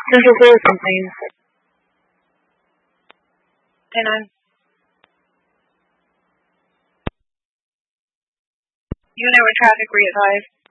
Central Citizen, please. 10-9. Unit with traffic, re-advise.